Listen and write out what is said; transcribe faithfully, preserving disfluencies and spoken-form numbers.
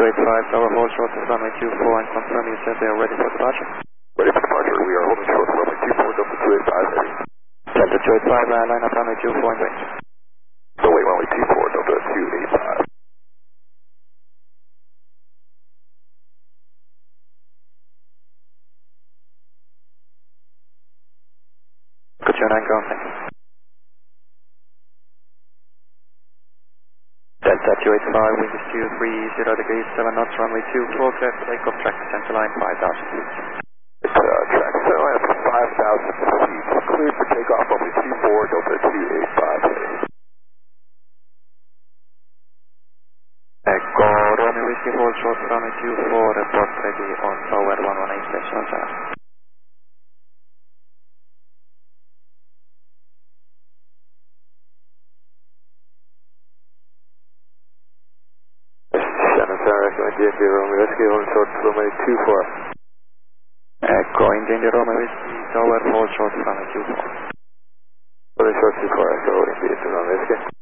eight five, Tower hold short to runway two four and confirm you said they are ready for departure. Ready for departure, we are holding short to runway two four, Delta two eight five, ready. Delta two eight five, uh, line up runway two four and range. So wait, runway two four, Delta two eight five. Good, your nine ground, thanks. Delta two eight five, wind is two three zero degrees, seven knots, runway two four, clear for takeoff, track center line five thousand feet. It's uh, track center line up to five thousand feet, cleared for takeoff, runway two four, Delta two eight five, ready. Echo, Romeo Whiskey hold short, runway two four, report ready on tower one one eight, station seven. India India Romeo Whiskey, holding short to runway two four. Echo India India Romeo Whiskey, tower hold short to runway two four. Holding short two four, Echo India India Romeo Whiskey.